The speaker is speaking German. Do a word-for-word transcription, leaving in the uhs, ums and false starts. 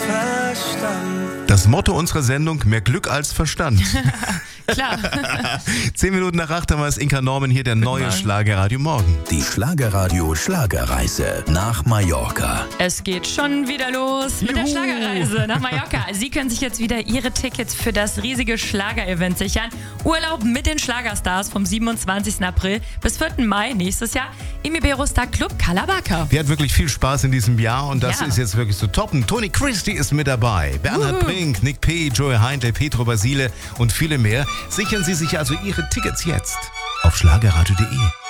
Verstand. Das Motto unserer Sendung, mehr Glück als Verstand. Klar. Zehn Minuten nach acht haben wir es, Inka Norman hier, der neue Schlagerradio Morgen. Die Schlagerradio Schlagerreise nach Mallorca. Es geht schon wieder los mit der Juhu. Schlagerreise nach Mallorca. Sie können sich jetzt wieder Ihre Tickets für das riesige Schlager-Event sichern. Urlaub mit den Schlagerstars vom siebenundzwanzigsten April bis vierten Mai nächstes Jahr im Iberostar Club Calabaca. Wir hatten wirklich viel Spaß in diesem Jahr und das Ja. ist jetzt wirklich zu toppen. Toni Christie ist mit dabei, Bernhard Brink, Nick P., Joey Heindl, Petro Basile und viele mehr. Sichern Sie sich also Ihre Tickets jetzt auf schlagerradio punkt de.